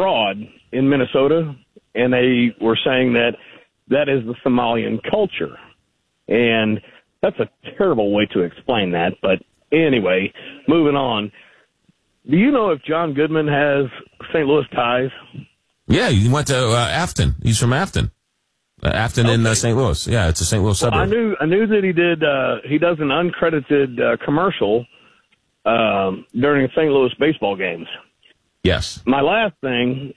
fraud in Minnesota, and they were saying that is the Somalian culture. And that's a terrible way to explain that. But anyway, moving on. Do you know if John Goodman has St. Louis ties? Yeah, he went to Afton. He's from Afton. Afton in St. Louis. Yeah, it's a St. Louis suburb. I knew that he did. He does an uncredited commercial during St. Louis baseball games. Yes. My last thing,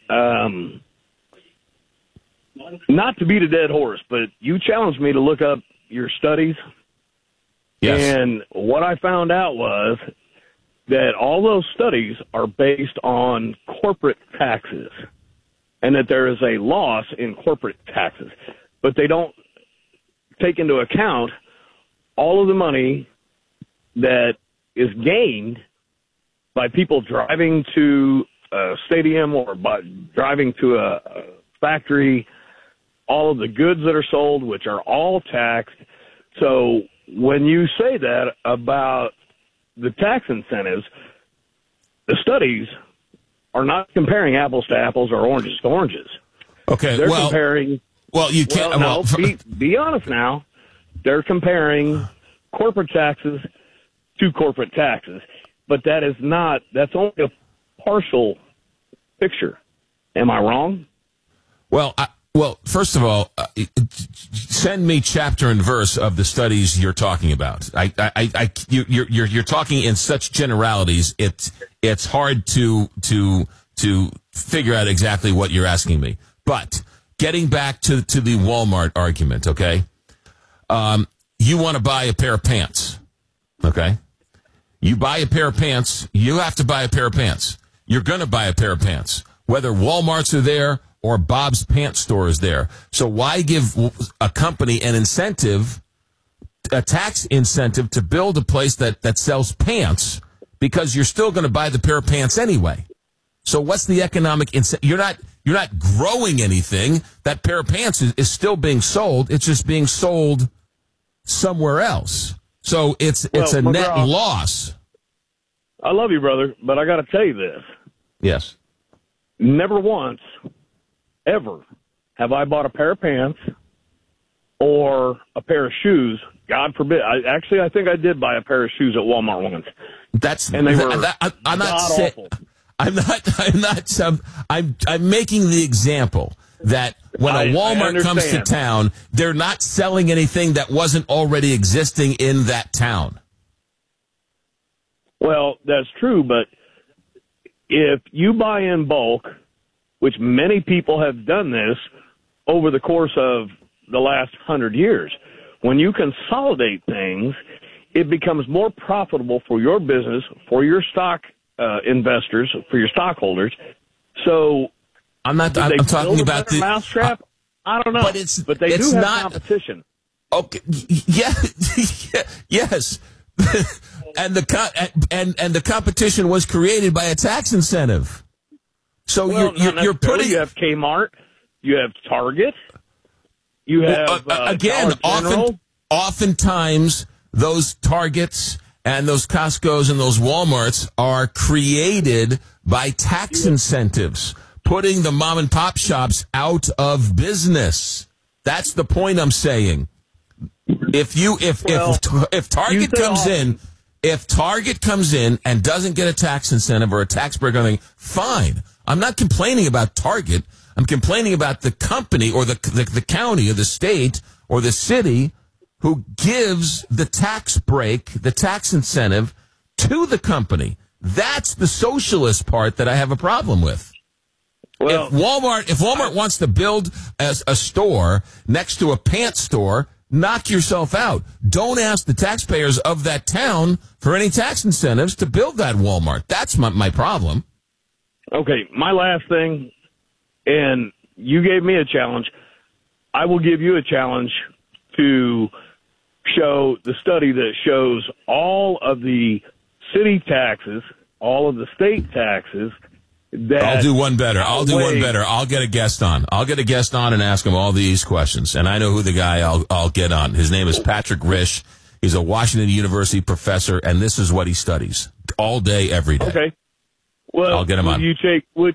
not to beat a dead horse, but you challenged me to look up your studies. Yes. And what I found out was that all those studies are based on corporate taxes, and that there is a loss in corporate taxes. But they don't take into account all of the money that is gained by people driving to a stadium or by driving to a factory, all of the goods that are sold, which are all taxed. So when you say that about the tax incentives, the studies are not comparing apples to apples or oranges to oranges. Okay, They're comparing. Well, you can't. Be honest now. They're comparing corporate taxes to corporate taxes, but that's only a partial picture. Am I wrong? Well, first of all, send me chapter and verse of the studies you're talking about. You're talking in such generalities. It's hard to figure out exactly what you're asking me. But getting back to the Walmart argument, okay? You want to buy a pair of pants, okay? You buy a pair of pants. You have to buy a pair of pants. You're going to buy a pair of pants, whether Walmarts are there or Bob's Pants Store is there. So why give a company an incentive, a tax incentive, to build a place that sells pants, because you're still going to buy the pair of pants anyway? So what's the economic incentive? You're not growing anything. That pair of pants is still being sold. It's just being sold somewhere else. So it's a McGraw, net loss. I love you, brother, but I got to tell you this. Yes. Never once, ever, have I bought a pair of pants or a pair of shoes. God forbid. I think I did buy a pair of shoes at Walmart once. I'm making the example that when a Walmart comes to town, they're not selling anything that wasn't already existing in that town. Well, that's true, but if you buy in bulk, which many people have done this over the course of the last 100 years, when you consolidate things, it becomes more profitable for your business, for your stock investors, for your stockholders. So I'm talking about the mousetrap. I don't know, but they do have competition. Okay, yeah, yes, and the competition was created by a tax incentive. So you're putting. You have Kmart, you have Target, you have again. Oftentimes those Targets and those Costco's and those Walmarts are created by tax incentives, putting the mom and pop shops out of business. That's the point I'm saying. If Target comes in and doesn't get a tax incentive or a tax break or anything, fine. I'm not complaining about Target. I'm complaining about the company or the county or the state or the city who gives the tax break, the tax incentive to the company. That's the socialist part that I have a problem with. Well, if Walmart wants to build as a store next to a pants store, knock yourself out. Don't ask the taxpayers of that town for any tax incentives to build that Walmart. That's my problem. Okay, my last thing, and you gave me a challenge. I will give you a challenge to show the study that shows all of the city taxes, all of the state taxes. I'll do one better. I'll get a guest on. And ask him all these questions. And I know who the guy I'll get on. His name is Patrick Risch. He's a Washington University professor, and this is what he studies all day, every day. Okay. Well, I'll get him on.